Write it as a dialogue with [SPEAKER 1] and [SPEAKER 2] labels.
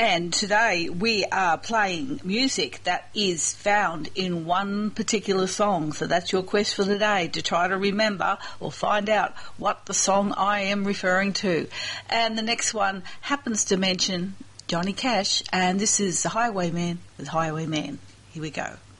[SPEAKER 1] And today we are playing music that is found in one particular song. So that's your quest for the day, to try to remember or find out what the song I am referring to. And the next one happens to mention Johnny Cash, and this is The Highwayman with Highwayman. Here we go.